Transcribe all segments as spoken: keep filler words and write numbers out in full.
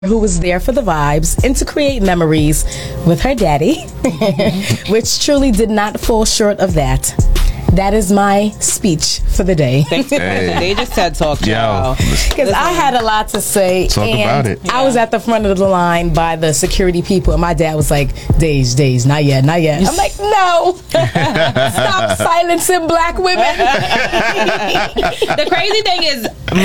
who was there for the vibes and to create memories with her daddy, which truly did not fall short of that. That is my speech for the day. Thanks for hey. They just said talk, y'all. Because I had a lot to say. Talk and about it. I was at the front of the line by the security people, and my dad was like, Days, Days, not yet, not yet. I'm like, no. Stop silencing black women. The crazy thing is,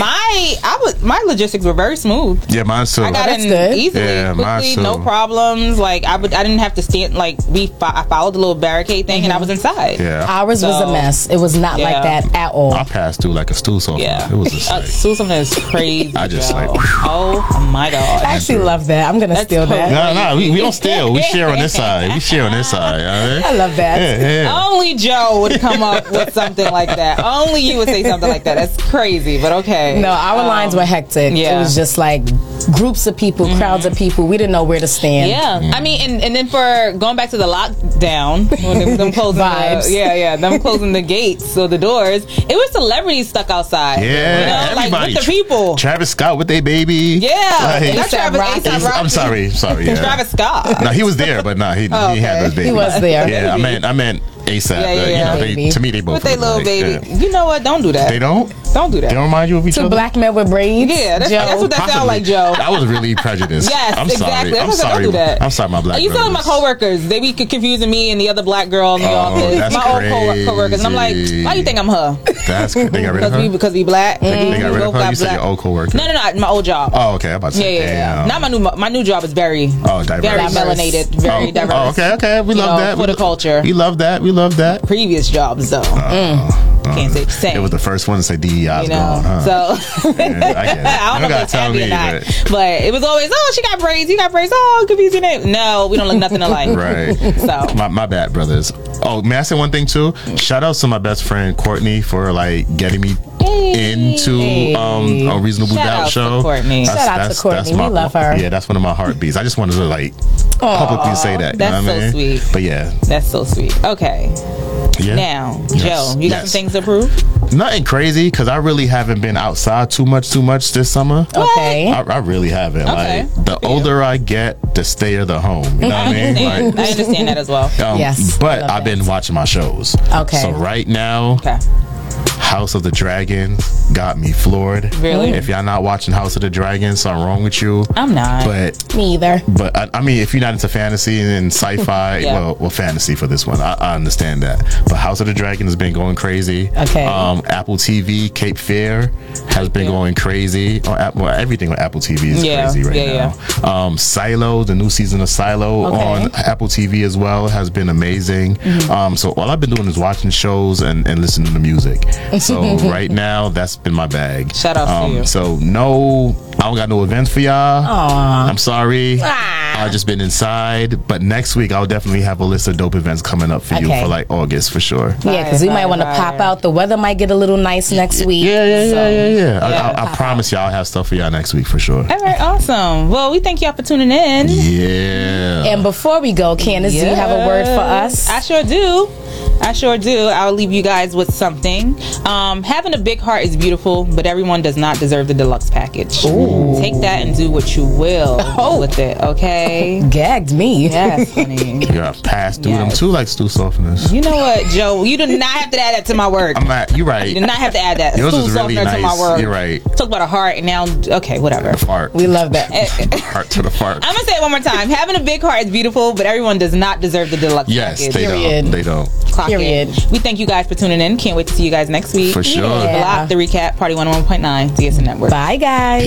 my I was my logistics were very smooth. Yeah, mine too. I got oh, in good. easily, yeah, quickly, too. no problems. Like I would, I didn't have to stand. Like we, fo- I followed the little barricade thing, mm-hmm. and I was inside. Yeah, ours so, was a mess. It was not yeah. like that at all. I passed through like a stool softener. Yeah, it was just like, uh, stool softener is crazy. I just yo. like, oh my god. I actually love that. I'm gonna That's steal that. no, no, we, we don't steal. We share on this side. We share on this side. All right? I love that. Yeah, yeah. Only Joe would come up with something like that. Only you would say something like that. That's crazy, but okay. No, our um, lines were hectic. Yeah. It was just like groups of people, mm-hmm. crowds of people. We didn't know where to stand. Yeah, mm-hmm. I mean, and, and then for going back to the lockdown, when them, them closing Vibes. the, yeah, yeah, them closing the gates or the doors, it was celebrities stuck outside. Yeah, you know, everybody. Like with the people. Travis Scott with their baby. Yeah, like, that's Travis. Rocky. Rocky. I'm sorry, sorry. Yeah. Travis Scott. No, he was there, but no, he, oh, he had okay. those babies. He was there. Yeah, I meant, I meant ASAP. Yeah, yeah, uh, yeah. You know, they, to me, they both with their little like, baby. Yeah. You know what? Don't do that. They don't. Don't do that. They don't remind you of each Two other. black men with braids. Yeah, that's, Joe. that's what that Possibly. sounds like, Joe. That was really prejudiced. Yes, I'm exactly. sorry. I'm That's sorry. Don't do that. I'm sorry, my black. You telling my coworkers they be confusing me and the other black girl in the oh, office. That's my crazy. old co-workers, and I'm like, why you think I'm her? That's they got rid of her we, because we black. They, Mm-hmm. they got rid of Both her. You said black. your old coworker. No, no, no, my old job. Oh, okay. I'm about to say. Yeah, yeah, yeah. Damn. Not my new my new job is very oh diverse. very melanated, very oh, diverse. Oh, okay, okay. We you love know, that. For we the lo- culture. We love that. We love that. Previous jobs though. Uh, mm. Uh, Can't say the same. It was the first one to say D E I was you know, gone, huh? So yeah, I get it. I don't you know if gotta it's tell happy me, or not, but... but it was always, oh, she got braids, you got braids, oh, confusing name. No, we don't look nothing alike. Right. So my, my bad, brothers. Oh, may I say one thing too? Shout out to my best friend Courtney for like getting me hey. into um, a Reasonable Shout Doubt out show. To Courtney. That's, Shout out that's, to Courtney. That's my, we love her. Yeah, that's one of my heartbeats. I just wanted to like Aww, publicly say that. You that's know what so I mean? sweet. But yeah, that's so sweet. Okay. Yeah. Now, Yes. Joe, you got Yes. some things to prove? Nothing crazy because I really haven't been outside too much, too much this summer. Okay. I, I really haven't. Okay. Like the older I get, the stayer the home. You know what I mean? I understand. Like, I understand that as well. um, Yes, but I love I've been that. watching my shows. Okay. So right now, Okay. House of the Dragon got me floored. Really? If y'all not watching House of the Dragon, something wrong with you. I'm not. But Me either. but I, I mean, if you're not into fantasy and sci-fi, Yeah. well, well, fantasy for this one, I, I understand that. But House of the Dragon has been going crazy. Okay. Um, Apple T V, Cape Fear has been Fear. going crazy. Oh, App- well, everything on Apple T V is Yeah, crazy right yeah, now. Um, Silo, the new season of Silo Okay. on Apple T V as well has been amazing. Mm-hmm. Um, so all I've been doing is watching shows and, and listening to music. So right now, that's been my bag. Shout out to um, you. So no, I don't got no events for y'all. Aww. I'm sorry. Ah. I've just been inside. But next week, I'll definitely have a list of dope events coming up for you Okay. for like August for sure. Yeah, because we Fire, might want to fire. pop out. The weather might get a little nice next week. Yeah, yeah, yeah, so- yeah, yeah. I, Yeah. I, I promise y'all I'll have stuff for y'all next week for sure. All right, awesome. Well, we thank y'all for tuning in. Yeah. And before we go, Candace, do you have a word for us? I sure do. I sure do. I'll leave you guys with something. Um, having a big heart is beautiful, but everyone does not deserve the deluxe package. Ooh. Take that and do what you will Oh. with it, okay? Gagged me. Yes, honey. You gotta pass through them Yes. too, like stew softeners. You know what, Joe? You do not have to add that to my word. I'm not. You're right. You do not have to add that. Yours Stool is really softener to nice. my word. You're right. Talk about a heart and now, okay, whatever. The fart. We love that. Heart to the fart. I'm gonna say it one more time. Having a big heart is beautiful, but everyone does not deserve the deluxe Yes, package. they Period. don't. They don't. Clock Period. in. We thank you guys for tuning in. Can't wait to see you guys next week. For sure. The Yeah. Block, the recap, Party one oh one point nine, D S N Network. Bye, guys.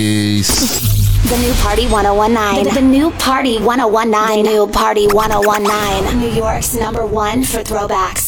Peace. The new Party one oh one nine. The, the new Party one oh one nine. The new Party one oh one nine. New York's number one for throwbacks.